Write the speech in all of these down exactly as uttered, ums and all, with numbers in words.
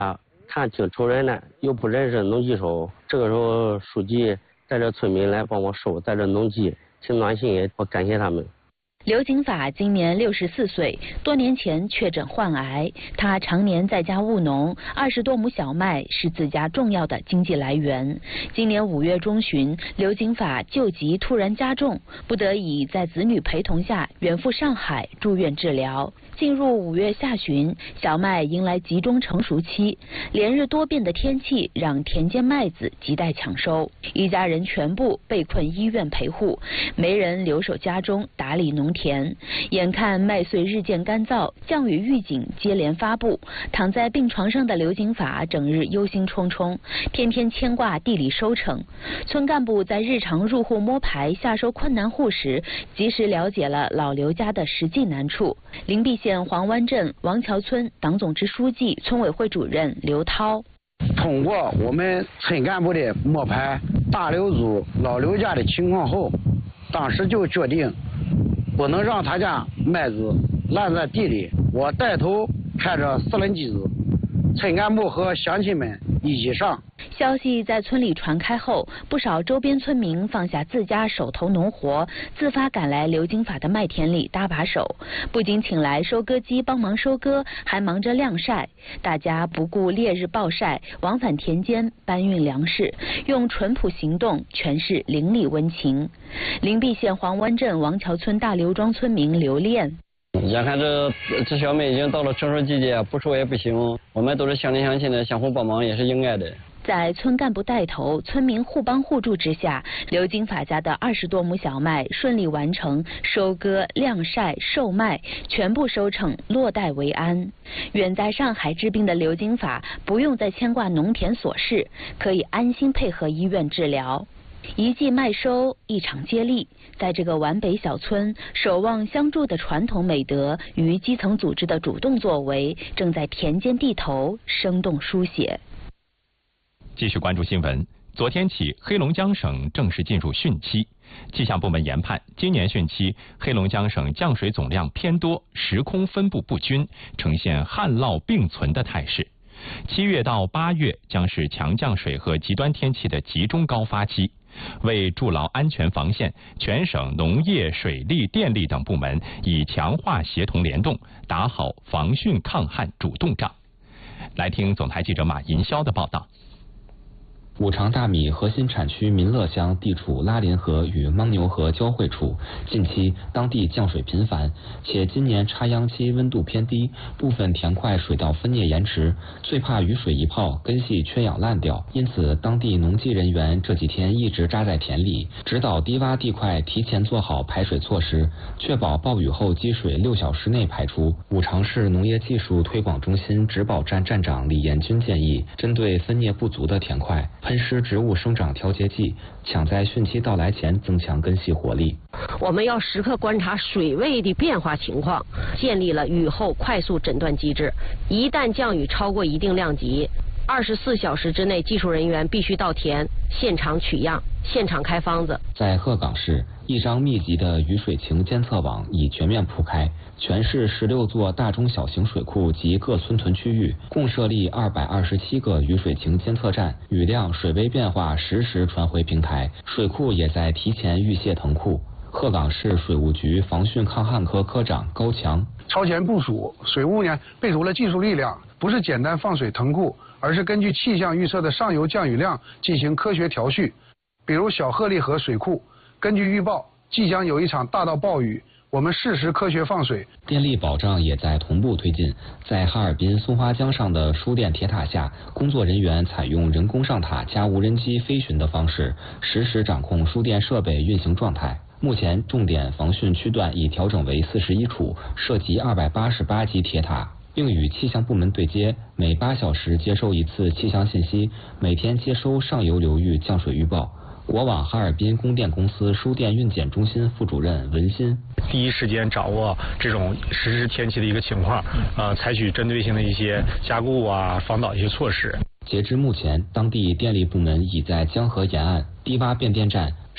啊，看挺愁人的，又不认识农机手。这个时候，书记带着村民来帮我收，带着农机，挺暖心，也我感谢他们。 刘景法今年六十四岁，多年前确诊患癌。他常年在家务农，二十多亩小麦是自家重要的经济来源。今年五月中旬，刘景法旧疾突然加重，不得已在子女陪同下远赴上海住院治疗。进入五月下旬，小麦迎来集中成熟期，连日多变的天气让田间麦子亟待抢收，一家人全部被困医院陪护，没人留守家中打理农田。眼看麦穗日渐干燥，降雨预警接连发布，躺在病床上的刘景法整日忧心忡忡，天天牵挂地里收成。村干部在日常入户摸排下收困难户时，及时了解了老刘家的实际难处。灵璧县黄湾镇王桥村党总支书记、村委会主任刘涛。 通过我们村干部的摸排大刘组老刘家的情况后，当时就决定不能让他家麦子烂在地里。我带头开着四轮机子，村干部和乡亲们一起上。 消息在村里传开后，不少周边村民放下自家手头农活，自发赶来刘景法的麦田里搭把手，不仅请来收割机帮忙收割，还忙着晾晒。大家不顾烈日暴晒，往返田间搬运粮食，用淳朴行动诠释邻里温情。灵璧县黄湾镇王桥村大刘庄村民刘炼。 眼看这这小麦已经到了成熟季节，不收也不行，我们都是乡邻乡亲的，相互帮忙也是应该的。 在村干部带头、村民互帮互助之下，刘景法家的二十多亩小麦顺利完成收割、晾晒、售卖，全部收成落袋为安。远在上海治病的刘景法不用再牵挂农田琐事，可以安心配合医院治疗。一季麦收，一场接力，在这个皖北小村，守望相助的传统美德与基层组织的主动作为，正在田间地头生动书写。 继续关注新闻。昨天起，黑龙江省正式进入汛期。气象部门研判，今年汛期黑龙江省降水总量偏多，时空分布不均，呈现旱涝并存的态势。七月到八月将是强降水和极端天气的集中高发期。为筑牢安全防线，全省农业、水利、电力等部门已强化协同联动，打好防汛抗旱主动仗。来听总台记者马银霄的报道。 五常大米核心产区民乐乡地处拉林河与牻牛河交汇处，近期当地降水频繁，且今年插秧期温度偏低，部分田块水稻分蘖延迟，最怕雨水一泡根系缺氧烂掉，因此当地农机人员这几天一直扎在田里，指导低洼地块提前做好排水措施，确保暴雨后积水六小时内排出。五常市农业技术推广中心植保站站长李彦军建议，针对分蘖不足的田块，喷施植物生长调节剂，抢在汛期到来前增强根系活力。 我们要时刻观察水位的变化情况，建立了雨后快速诊断机制。一旦降雨超过一定量级，二十四小时之内，技术人员必须到田现场取样、现场开方子。 在鹤岗市，一张密集的雨水情监测网已全面铺开，全市十六座大中小型水库及各村屯区域共设立二百二十七个雨水情监测站，雨量、水位变化实时传回平台，水库也在提前预泄腾库。鹤岗市水务局防汛抗旱科科长高强： 超前部署，水务呢备足了技术力量，不是简单放水腾库，而是根据气象预测的上游降雨量进行科学调序。比如小鹤立河水库，根据预报即将有一场大到暴雨，我们适时科学放水。 电力保障也在同步推进，在哈尔滨松花江上的输电铁塔下，工作人员采用人工上塔加无人机飞巡的方式，实时掌控输电设备运行状态。目前重点防汛区段已调整为四十一处，涉及二百八十八级铁塔，并与气象部门对接，每八小时接收一次气象信息，每天接收上游流域降水预报。国网哈尔滨供电公司输电运检中心副主任文新： 第一时间掌握这种实时天气的一个情况，呃，采取针对性的一些加固啊、防导一些措施。 截至目前，当地电力部门已在江河沿岸低洼变电站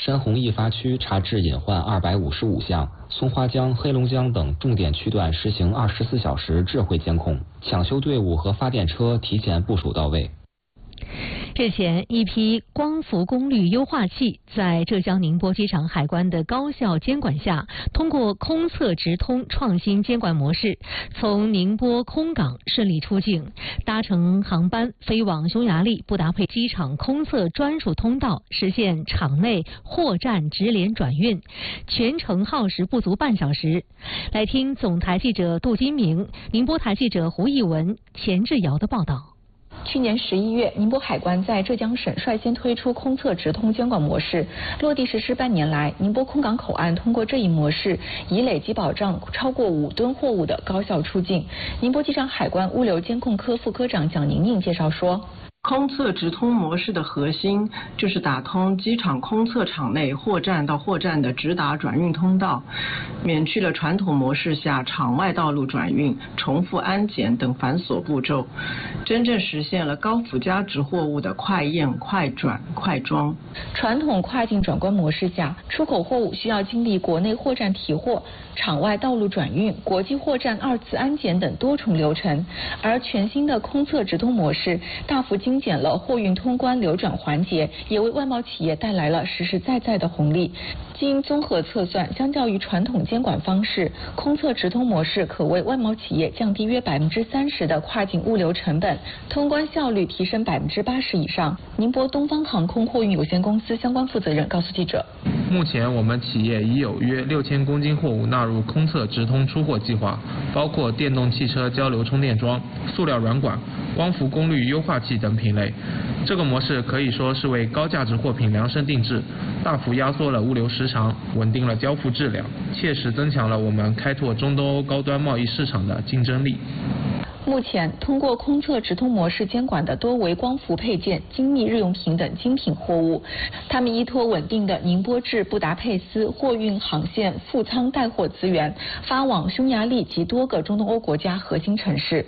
山洪易发区查治隐患二百五十五项，松花江、黑龙江等重点区段实行二十四小时智慧监控，抢修队伍和发电车提前部署到位。 日前，一批光伏功率优化器在浙江宁波机场海关的高效监管下，通过空测直通创新监管模式，从宁波空港顺利出境，搭乘航班飞往匈牙利布达佩机场空测专属通道，实现场内货站直连转运，全程耗时不足半小时。来听总台记者杜金明、宁波台记者胡艺文、钱志尧的报道。 去年十一月，宁波海关在浙江省率先推出空测直通监管模式，落地实施半年来，宁波空港口岸通过这一模式，已累计保障超过五吨货物的高效出境。宁波机场海关物流监控科副科长蒋宁宁介绍说。 空测直通模式的核心就是打通机场空测场内货站到货站的直达转运通道，免去了传统模式下场外道路转运、重复安检等繁琐步骤，真正实现了高附加值货物的快验、快转、快装。 传统跨境转关模式下，出口货物需要经历国内货站提货、场外道路转运、国际货站二次安检等多重流程，而全新的空测直通模式大幅精简了货运通关流转环节，也为外贸企业带来了实实在在的红利。经综合测算，相较于传统监管方式，空测直通模式可为外贸企业降低约百分之三十的跨境物流成本，通关效率提升百分之八十以上。宁波东方航空货运有限公司相关负责人告诉记者， 目前我们企业已有约六千公斤货物纳入空测直通出货计划，包括电动汽车交流充电桩、塑料软管、光伏功率优化器等品类。这个模式可以说是为高价值货品量身定制，大幅压缩了物流时长，稳定了交付质量，切实增强了我们开拓中东欧高端贸易市场的竞争力。 目前，通过空测直通模式监管的多为光伏配件、精密日用品等精品货物，他们依托稳定的宁波至布达佩斯货运航线副仓带货资源，发往匈牙利及多个中东欧国家核心城市。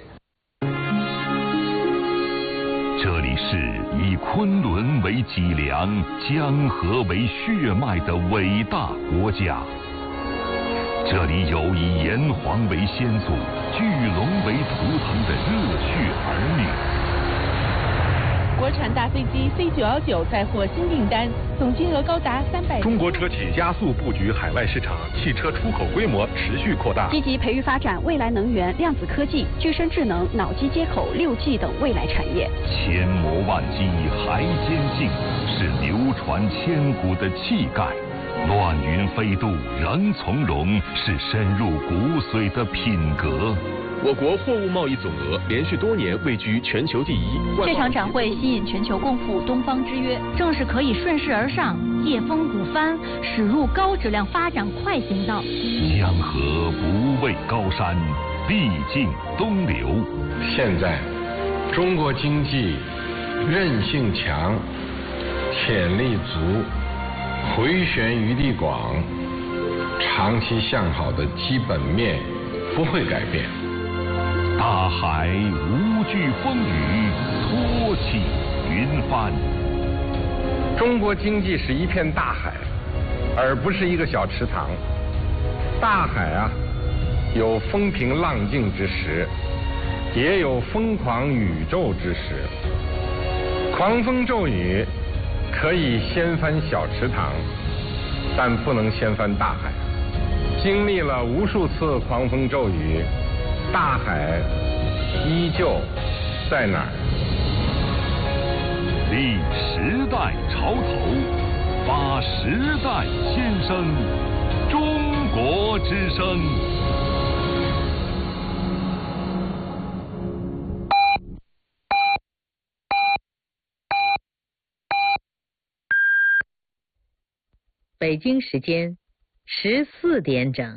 这里是以昆仑为脊梁、江河为血脉的伟大国家。这里有以炎黄为先祖、巨龙为图腾的热血儿女。 国产大飞机 C 九一九再获新订单，总金额高达三百。 中国车企加速布局海外市场，汽车出口规模持续扩大。 积极培育发展未来能源、量子科技、具身智能、脑机接口、六 G 等未来产业。 千磨万击还坚劲，是流传千古的气概。乱云飞渡仍从容，是深入骨髓的品格。 我国货物贸易总额连续多年位居全球第一。 这场展会吸引全球共赴东方之约，正是可以顺势而上、借风鼓帆，驶入高质量发展快行道。 江河不畏高山，必尽东流。 现在，中国经济韧性强，潜力足，回旋余地广，长期向好的基本面不会改变。 大海无惧风雨，托起云帆。 中国经济是一片大海，而不是一个小池塘。大海啊，有风平浪静之时，也有疯狂宇宙之时。狂风骤雨可以掀翻小池塘，但不能掀翻大海。经历了无数次狂风骤雨，大海依旧在哪儿？ 立时代潮头，发时代先声，中国之声。 北京时间十四点整。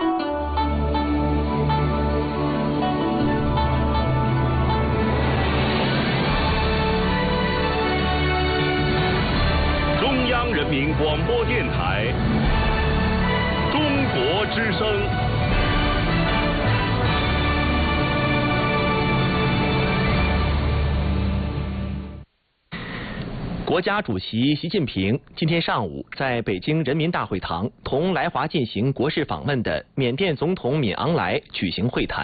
中央人民广播电台，中国之声。 国家主席习近平今天上午在北京人民大会堂同来华进行国事访问的缅甸总统敏昂莱举行会谈。